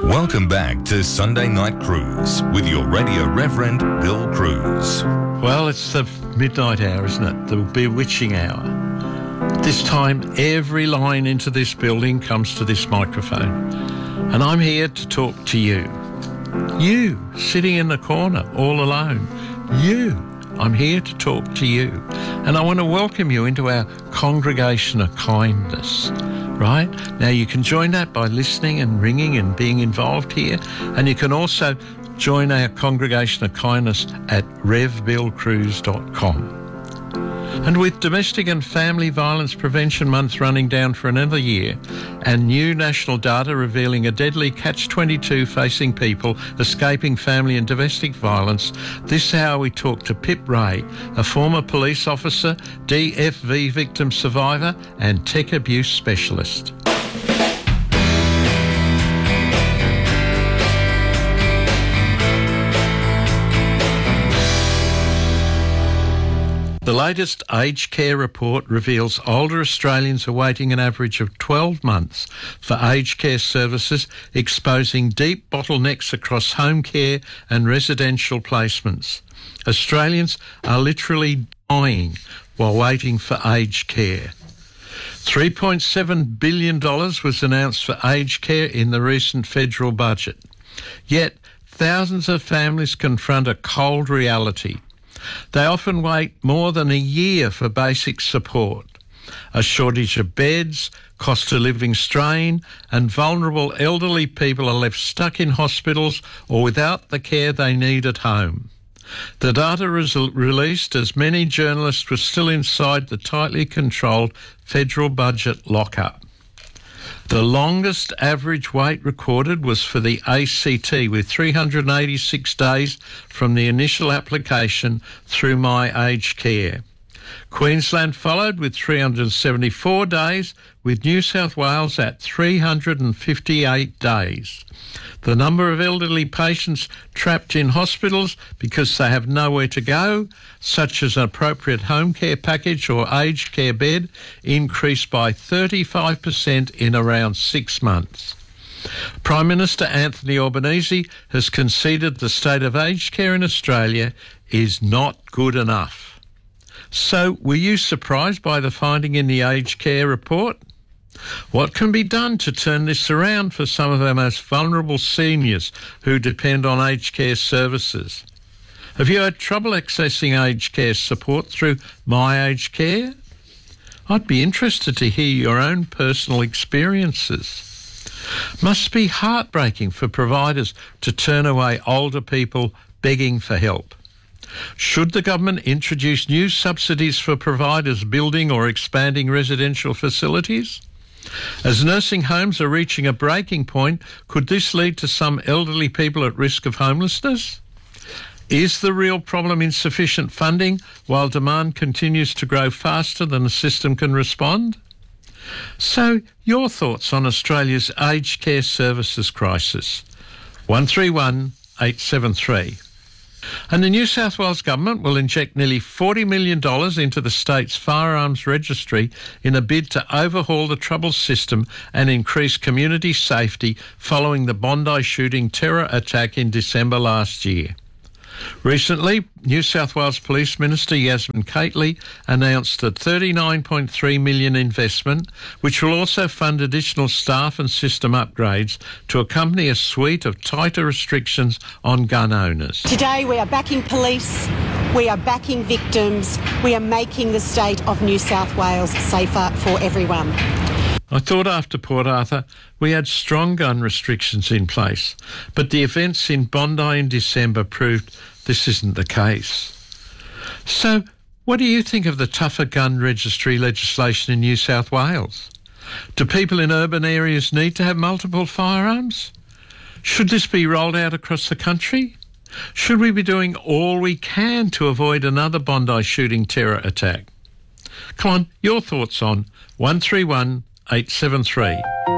Welcome back to Sunday Night Cruise with your Radio Reverend Bill Cruz. Well, it's the midnight hour, isn't it? The bewitching hour. This time, every line into this building comes to this microphone. And I'm here to talk to you. You, sitting in the corner, all alone. You. I'm here to talk to you. And I want to welcome you into our congregation of kindness. Right? Now, you can join that by listening and ringing and being involved here. And you can also join our congregation of kindness at revbillcruz.com. And with Domestic and Family Violence Prevention Month running down for another year and new national data revealing a deadly catch-22 facing people escaping family and domestic violence, this hour we talk to Pip Ray, a former police officer, DFV victim survivor and tech abuse specialist. The latest aged care report reveals older Australians are waiting an average of 12 months for aged care services, exposing deep bottlenecks across home care and residential placements. Australians are literally dying while waiting for aged care. $3.7 billion was announced for aged care in the recent federal budget. Yet, thousands of families confront a cold reality. They often wait more than a year for basic support. A shortage of beds, cost of living strain, and vulnerable elderly people are left stuck in hospitals or without the care they need at home. The data released as many journalists were still inside the tightly controlled federal budget lockup. The longest average wait recorded was for the ACT, with 386 days from the initial application through My Aged Care. Queensland followed with 374 days, with New South Wales at 358 days. The number of elderly patients trapped in hospitals because they have nowhere to go, such as an appropriate home care package or aged care bed, increased by 35% in around 6 months. Prime Minister Anthony Albanese has conceded the state of aged care in Australia is not good enough. So, were you surprised by the finding in the aged care report? What can be done to turn this around for some of our most vulnerable seniors who depend on aged care services? Have you had trouble accessing aged care support through My Aged Care? I'd be interested to hear your own personal experiences. Must be heartbreaking for providers to turn away older people begging for help. Should the government introduce new subsidies for providers building or expanding residential facilities? As nursing homes are reaching a breaking point, could this lead to some elderly people at risk of homelessness? Is the real problem insufficient funding while demand continues to grow faster than the system can respond? So, your thoughts on Australia's aged care services crisis? 131 873. And the New South Wales Government will inject nearly $40 million into the state's firearms registry in a bid to overhaul the trouble system and increase community safety following the Bondi shooting terror attack in December last year. Recently, New South Wales Police Minister Yasmin Cately announced a $39.3 million investment, which will also fund additional staff and system upgrades to accompany a suite of tighter restrictions on gun owners. Today we are backing police, we are backing victims, we are making the state of New South Wales safer for everyone. I thought after Port Arthur we had strong gun restrictions in place, but the events in Bondi in December proved this isn't the case. So, what do you think of the tougher gun registry legislation in New South Wales? Do people in urban areas need to have multiple firearms? Should this be rolled out across the country? Should we be doing all we can to avoid another Bondi shooting terror attack? Come on, your thoughts on 131 873.